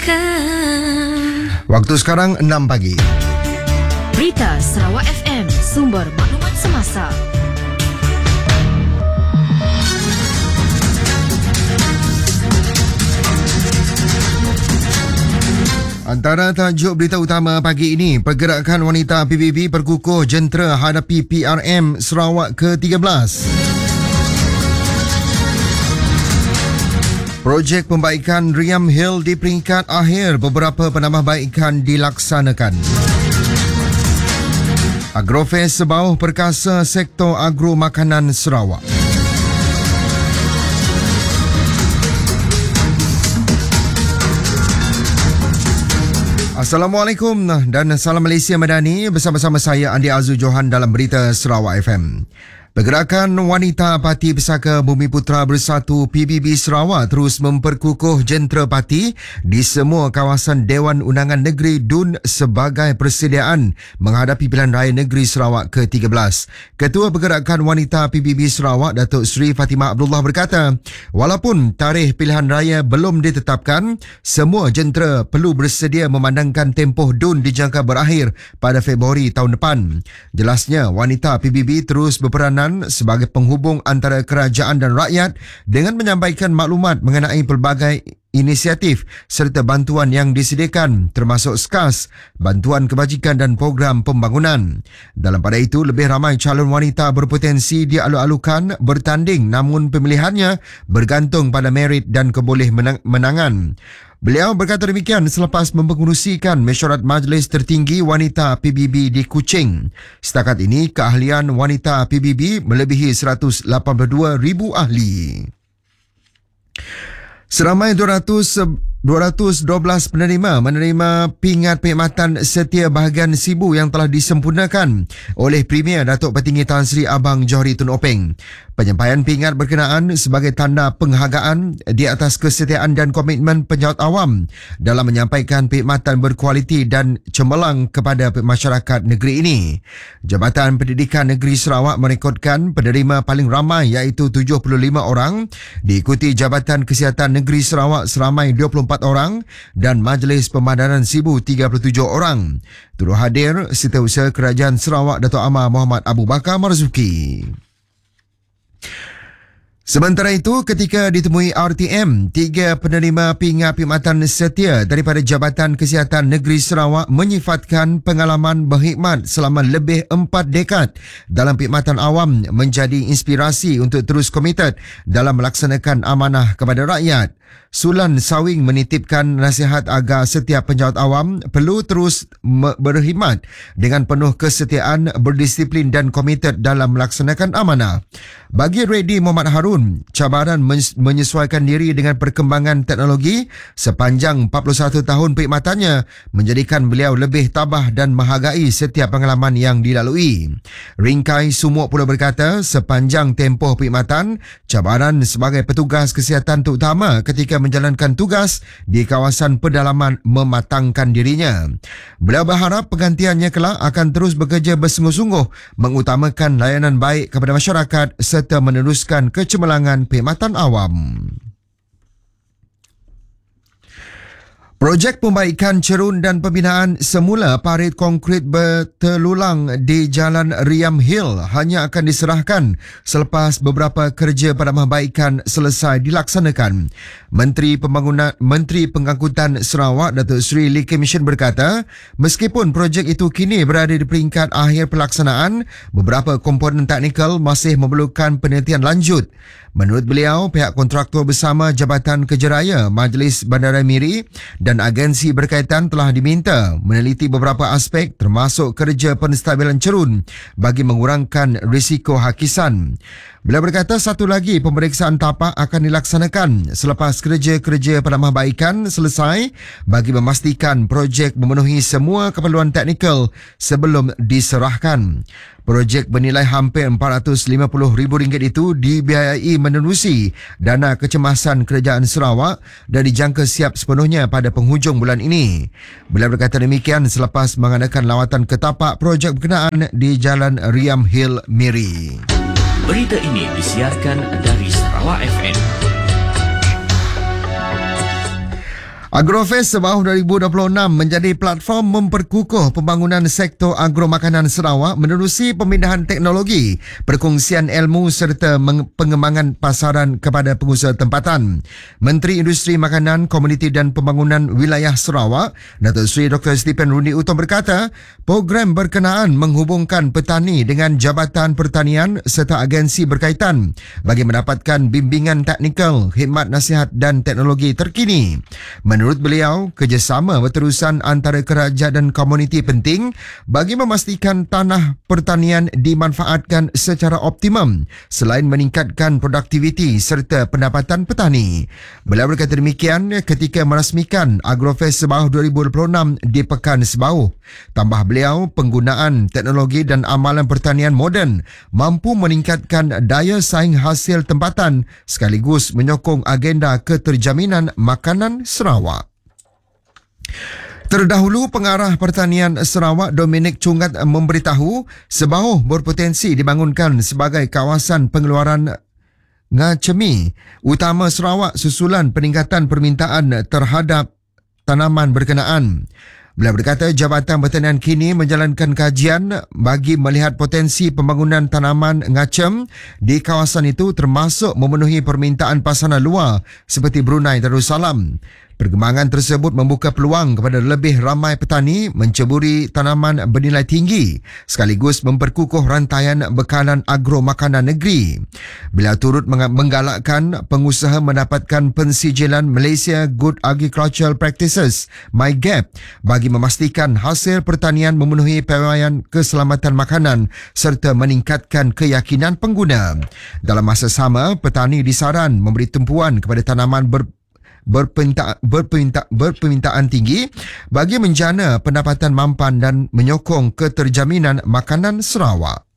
lupakan. Waktu sekarang 6 pagi. Berita Sarawak FM, sumber maklumat semasa. Antara tajuk berita utama pagi ini, pergerakan wanita PBB berkukuh jentera hadapi PRM Sarawak ke-13. Projek pembaikan Riam Hill di peringkat akhir, beberapa penambahbaikan dilaksanakan. Agrofest sebauh perkasa sektor agro makanan Sarawak. Assalamualaikum dan salam Malaysia Madani, bersama-sama saya Andi Azul Johan dalam berita Sarawak FM. Pergerakan Wanita Parti Pesaka Bumi Putra Bersatu PBB Sarawak terus memperkukuh jentera parti di semua kawasan Dewan Undangan Negeri DUN sebagai persediaan menghadapi Pilihan Raya Negeri Sarawak ke-13. Ketua Pergerakan Wanita PBB Sarawak, Datuk Seri Fatimah Abdullah berkata, walaupun tarikh pilihan raya belum ditetapkan, semua jentera perlu bersedia memandangkan tempoh DUN dijangka berakhir pada Februari tahun depan. Jelasnya, wanita PBB terus berperanan sebagai penghubung antara kerajaan dan rakyat dengan menyampaikan maklumat mengenai pelbagai inisiatif serta bantuan yang disediakan, termasuk SKAS, bantuan kebajikan dan program pembangunan. Dalam pada itu, lebih ramai calon wanita berpotensi dialu-alukan bertanding, namun pemilihannya bergantung pada merit dan keboleh menangan. Beliau berkata demikian selepas mempengerusikan mesyuarat Majlis Tertinggi Wanita PBB di Kuching. Setakat ini, keahlian wanita PBB melebihi 182,000 ahli. Seramai 212 penerima menerima pingat perkhidmatan setia bahagian Sibu yang telah disempurnakan oleh Premier Datuk Petinggi Tan Sri Abang Johari Tun Openg. Penyampaian pingat berkenaan sebagai tanda penghargaan di atas kesetiaan dan komitmen penjawat awam dalam menyampaikan perkhidmatan berkualiti dan cemerlang kepada masyarakat negeri ini. Jabatan Pendidikan Negeri Sarawak merekodkan penerima paling ramai iaitu 75 orang, diikuti Jabatan Kesihatan Negeri Sarawak seramai 24 orang dan Majlis Pemadanan Sibu 37 orang. Turut hadir Setiausaha Kerajaan Sarawak Datuk Amar Muhammad Abu Bakar Marzuki. Sementara itu, ketika ditemui RTM, 3 penerima pingat perkhidmatan setia daripada Jabatan Kesihatan Negeri Sarawak menyifatkan pengalaman berkhidmat selama lebih 4 dekad dalam perkhidmatan awam menjadi inspirasi untuk terus komited dalam melaksanakan amanah kepada rakyat. Sulan Sawing menitipkan nasihat agar setiap penjawat awam perlu terus berkhidmat dengan penuh kesetiaan, berdisiplin dan komited dalam melaksanakan amanah. Bagi Reddy Muhammad Harun, cabaran menyesuaikan diri dengan perkembangan teknologi sepanjang 41 tahun perkhidmatannya menjadikan beliau lebih tabah dan menghargai setiap pengalaman yang dilalui. Ringkai Sumuk pula berkata, sepanjang tempoh perkhidmatan, cabaran sebagai petugas kesihatan terutama ketika menjalankan tugas di kawasan pedalaman mematangkan dirinya. Beliau berharap penggantiannya kelak akan terus bekerja bersungguh-sungguh mengutamakan layanan baik kepada masyarakat serta meneruskan kecemerlangan perkhidmatan awam. Projek pembaikan cerun dan pembinaan semula parit konkrit bertelulang di Jalan Riam Hill hanya akan diserahkan selepas beberapa kerja penambahbaikan selesai dilaksanakan. Menteri Pengangkutan Sarawak Datuk Seri Lee Kim Shin berkata, meskipun projek itu kini berada di peringkat akhir pelaksanaan, beberapa komponen teknikal masih memerlukan penelitian lanjut. Menurut beliau, pihak kontraktor bersama Jabatan Kejeraya, Majlis Bandara Miri dan agensi berkaitan telah diminta meneliti beberapa aspek termasuk kerja penstabilan cerun bagi mengurangkan risiko hakisan. Beliau berkata satu lagi pemeriksaan tapak akan dilaksanakan selepas kerja-kerja penambahbaikan selesai bagi memastikan projek memenuhi semua keperluan teknikal sebelum diserahkan. Projek bernilai hampir RM450,000 itu dibiayai menerusi dana kecemasan Kerajaan Sarawak dan dijangka siap sepenuhnya pada penghujung bulan ini. Beliau berkata demikian selepas mengadakan lawatan ke tapak projek berkenaan di Jalan Riam Hill Miri. Berita ini disiarkan dari Sarawak FM. Agrofest Sebauh 2026 menjadi platform memperkukuh pembangunan sektor agro makanan Sarawak menerusi pemindahan teknologi, perkongsian ilmu serta pengembangan pasaran kepada pengusaha tempatan. Menteri Industri Makanan, Komuniti dan Pembangunan Wilayah Sarawak, Datuk Seri Dr. Stephen Rundi Utom berkata, program berkenaan menghubungkan petani dengan Jabatan Pertanian serta agensi berkaitan bagi mendapatkan bimbingan teknikal, khidmat nasihat dan teknologi terkini. Menurut beliau, kerjasama berterusan antara kerajaan dan komuniti penting bagi memastikan tanah pertanian dimanfaatkan secara optimum selain meningkatkan produktiviti serta pendapatan petani. Beliau berkata demikian ketika merasmikan Agrofest Sebauh 2026 di Pekan Sebauh. Tambah beliau, penggunaan teknologi dan amalan pertanian moden mampu meningkatkan daya saing hasil tempatan sekaligus menyokong agenda keterjaminan makanan Sarawak. Terdahulu, Pengarah Pertanian Sarawak Dominic Cungat memberitahu Sebauh berpotensi dibangunkan sebagai kawasan pengeluaran ngacemi utama Sarawak susulan peningkatan permintaan terhadap tanaman berkenaan. Beliau berkata Jabatan Pertanian kini menjalankan kajian bagi melihat potensi pembangunan tanaman ngacem di kawasan itu termasuk memenuhi permintaan pasaran luar seperti Brunei Darussalam. Perkembangan tersebut membuka peluang kepada lebih ramai petani menceburi tanaman bernilai tinggi sekaligus memperkukuh rantaian bekalan agro makanan negeri. Beliau turut menggalakkan pengusaha mendapatkan pensijilan Malaysia Good Agricultural Practices (MyGAP) bagi memastikan hasil pertanian memenuhi pewaian keselamatan makanan serta meningkatkan keyakinan pengguna. Dalam masa sama, petani disaran memberi tumpuan kepada tanaman berpermintaan tinggi bagi menjana pendapatan mampan dan menyokong keterjaminan makanan Sarawak.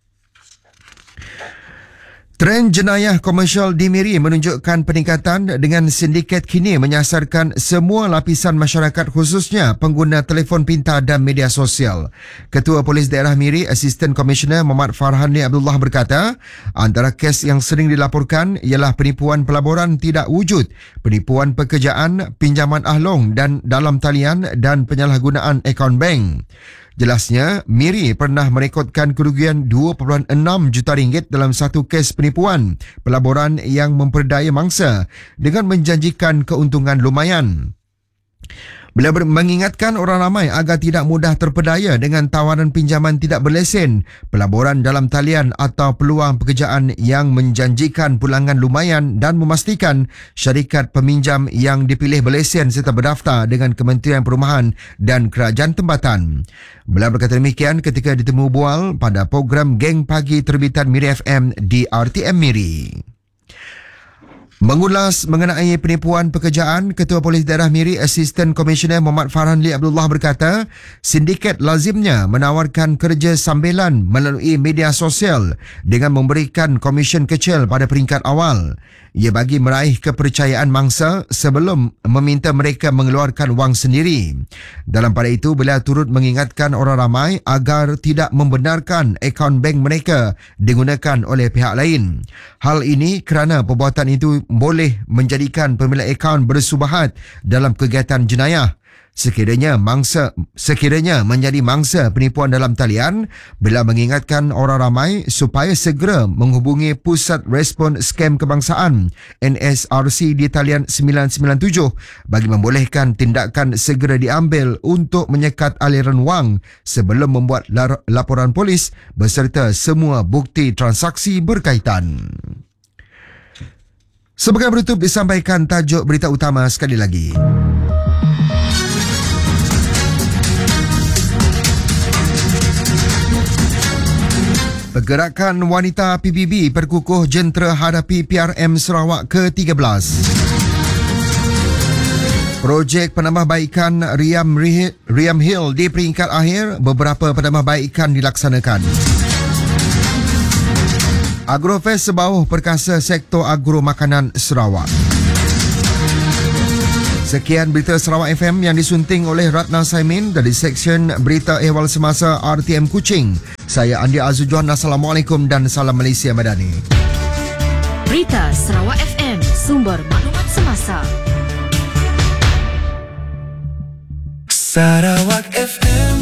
Trend jenayah komersial di Miri menunjukkan peningkatan dengan sindiket kini menyasarkan semua lapisan masyarakat khususnya pengguna telefon pintar dan media sosial. Ketua Polis Daerah Miri, Assistant Commissioner Muhammad Farhani Abdullah berkata, antara kes yang sering dilaporkan ialah penipuan pelaburan tidak wujud, penipuan pekerjaan, pinjaman ahlong dan dalam talian dan penyalahgunaan akaun bank. Jelasnya, Miri pernah merekodkan kerugian 2.6 juta ringgit dalam satu kes penipuan pelaburan yang memperdaya mangsa dengan menjanjikan keuntungan lumayan. Beliau mengingatkan orang ramai agar tidak mudah terpedaya dengan tawaran pinjaman tidak berlesen, pelaburan dalam talian atau peluang pekerjaan yang menjanjikan pulangan lumayan dan memastikan syarikat peminjam yang dipilih berlesen serta berdaftar dengan Kementerian Perumahan dan Kerajaan Tempatan. Beliau berkata demikian ketika ditemu bual pada program Geng Pagi terbitan Miri FM di RTM Miri. Mengulas mengenai penipuan pekerjaan, Ketua Polis Daerah Miri, Assistant Commissioner Muhammad Farhanli Abdullah berkata, sindiket lazimnya menawarkan kerja sambilan melalui media sosial dengan memberikan komisen kecil pada peringkat awal. Ia bagi meraih kepercayaan mangsa sebelum meminta mereka mengeluarkan wang sendiri. Dalam pada itu, beliau turut mengingatkan orang ramai agar tidak membenarkan akaun bank mereka digunakan oleh pihak lain. Hal ini kerana perbuatan itu boleh menjadikan pemilik akaun bersubahat dalam kegiatan jenayah. Sekiranya menjadi mangsa penipuan dalam talian, beliau mengingatkan orang ramai supaya segera menghubungi Pusat Respon Skam Kebangsaan NSRC di talian 997 bagi membolehkan tindakan segera diambil untuk menyekat aliran wang sebelum membuat laporan polis beserta semua bukti transaksi berkaitan. Sebagai penutup disampaikan tajuk berita utama sekali lagi. Pergerakan wanita PBB berkukuh jentera hadapi PRM Sarawak ke-13. Projek penambahbaikan Riam Hill di peringkat akhir, beberapa penambahbaikan dilaksanakan. Agrofest Sebauh perkasa sektor agro makanan Sarawak. Sekian berita Sarawak FM yang disunting oleh Ratna Saimin dari Seksyen Berita Ehwal Semasa RTM Kuching. Saya Andi Azul Johan. Assalamualaikum dan salam Malaysia Madani. Berita Sarawak FM, sumber maklumat semasa. Sarawak FM,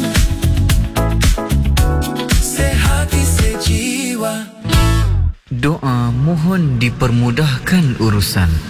sehati sejiwa. Doa mohon dipermudahkan urusan.